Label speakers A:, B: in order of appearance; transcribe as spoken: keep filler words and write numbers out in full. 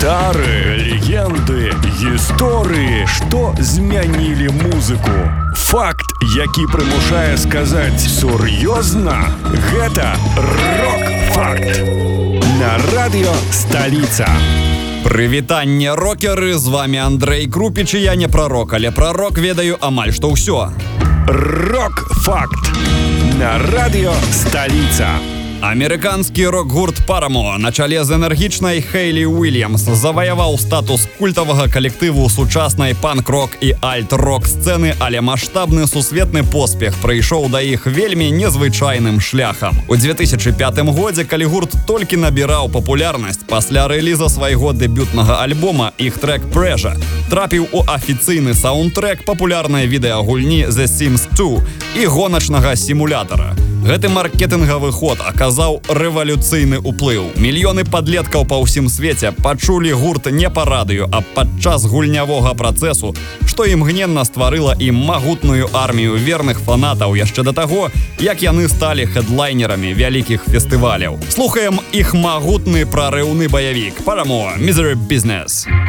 A: Гітары, легенды, гісторыі, што змянілі музыку. Факт, які прымушае сказаць сур'ёзна, гэта рок-факт. На радыё «Сталіца».
B: Прывітанне, рокеры, з вами Андрэй Крупіч, і я не прарок, але пра рок ведаю амаль што ўсё.
A: Рок-факт. На радыё «Сталіца».
B: Амерыканскі рок-гурт Paramore на чале з энергічнай Хейлі Уільямс заваяваў статус культавага калектыву сучаснай панк-рок і альт-рок сцэны, але маштабны сусветны поспех прыйшоў да іх вельмі незвычайным шляхам. У две тысячы пятым годзе, калі гурт толькі набіраў папулярнасць, пасля рэліза свайго дэбютнага альбома іх трэк Pressure трапіў у афіцыйны саундтрэк папулярнай відэагульні The Sims два і гоначнага сімулятара. Гэты маркетынгавы ход аказаў рэвалюцыйны ўплыў. Мільёны падлеткаў па ўсім свеце пачулі гурт не па радыё, а падчас гульнявога працэсу, што імгненна стварыла ім магутную армію верных фанатаў яшчэ да таго, як яны сталі хедлайнерамі вялікіх фестываляў. Слухаем іх магутны прарыўны баявік Paramore Misery Business.